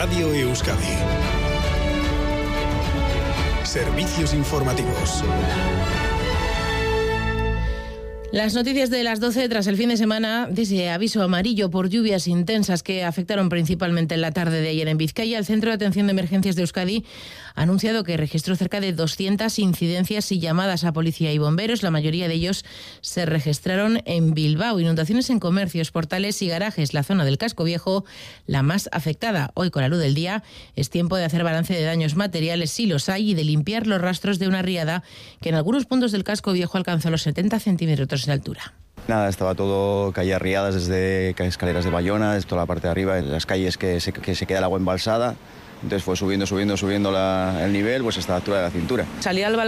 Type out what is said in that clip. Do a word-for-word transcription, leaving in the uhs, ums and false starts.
Radio Euskadi. Servicios informativos. Las noticias de las doce tras el fin de semana de ese aviso amarillo por lluvias intensas que afectaron principalmente en la tarde de ayer en Vizcaya. El Centro de Atención de Emergencias de Euskadi ha anunciado que registró cerca de doscientas incidencias y llamadas a policía y bomberos. La mayoría de ellos se registraron en Bilbao. Inundaciones en comercios, portales y garajes, la zona del Casco Viejo, la más afectada. Hoy, con la luz del día, es tiempo de hacer balance de daños materiales, si los hay, y de limpiar los rastros de una riada que en algunos puntos del Casco Viejo alcanzó los setenta centímetros de altura. Nada, estaba todo, caía riadas desde escaleras de Bayona, desde toda la parte de arriba, en las calles que se, que se queda el agua embalsada. Entonces fue subiendo, subiendo, subiendo la, el nivel, pues hasta la altura de la cintura. Salí al